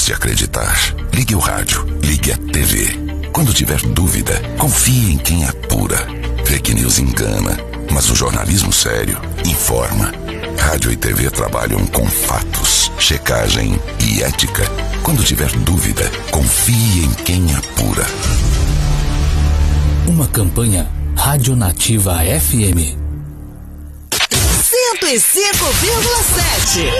de acreditar. Ligue o rádio, ligue a TV. Quando tiver dúvida, confie em quem apura. Fake news engana, mas o jornalismo sério informa. Rádio e TV trabalham com fatos, checagem e ética. Quando tiver dúvida, confie em quem apura. Uma campanha Rádio Nativa FM. 105,7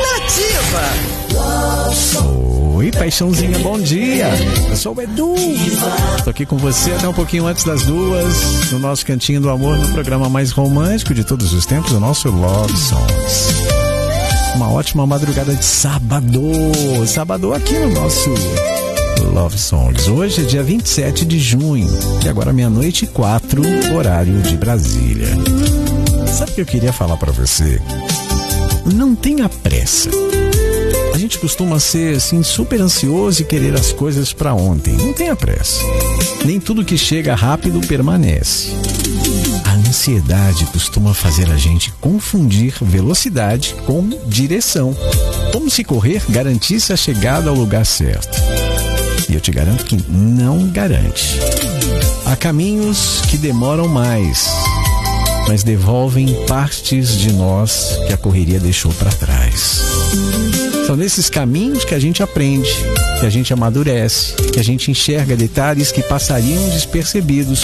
Nativa. Oi, paixãozinha, bom dia. Eu sou o Edu. Estou aqui com você até um pouquinho antes das 2, no nosso Cantinho do Amor, no programa mais romântico de todos os tempos, o nosso Love Songs. Uma ótima madrugada de sábado aqui no nosso Love Songs. Hoje é dia 27 de junho, e agora 00:04, horário de Brasília. Sabe o que eu queria falar pra você? Não tenha pressa. A gente costuma ser assim super ansioso e querer as coisas pra ontem. Não tenha pressa. Nem tudo que chega rápido permanece. A ansiedade costuma fazer a gente confundir velocidade com direção. Como se correr garantisse a chegada ao lugar certo. E eu te garanto que não garante. Há caminhos que demoram mais, mas devolvem partes de nós que a correria deixou para trás. São nesses caminhos que a gente aprende, que a gente amadurece, que a gente enxerga detalhes que passariam despercebidos.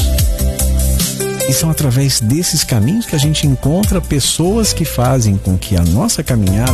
E são através desses caminhos que a gente encontra pessoas que fazem com que a nossa caminhada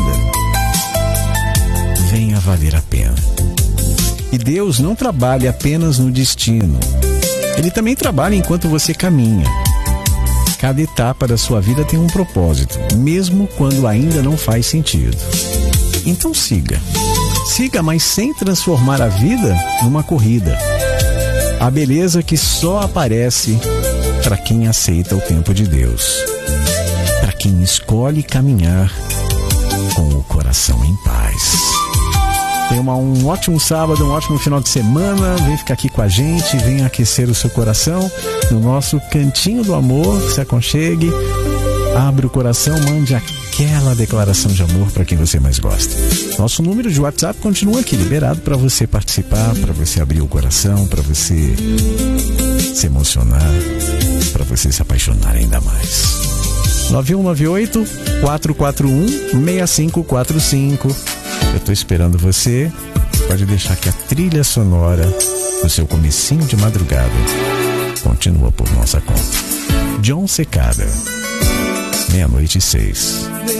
venha a valer a pena. E Deus não trabalha apenas no destino. Ele também trabalha enquanto você caminha. Cada etapa da sua vida tem um propósito, mesmo quando ainda não faz sentido. Então siga. Siga, mas sem transformar a vida numa corrida. A beleza que só aparece para quem aceita o tempo de Deus. Para quem escolhe caminhar com o coração em paz. Tenha um ótimo sábado, um ótimo final de semana. Vem ficar aqui com a gente, vem aquecer o seu coração no nosso Cantinho do Amor. Se aconchegue, abre o coração, mande aquela declaração de amor para quem você mais gosta. Nosso número de WhatsApp continua aqui, liberado para você participar, para você abrir o coração, para você se emocionar, para você se apaixonar ainda mais. 9198-441-6545. Eu tô esperando você. Pode deixar que a trilha sonora do seu comecinho de madrugada continua por nossa conta. John Secada, 00:06.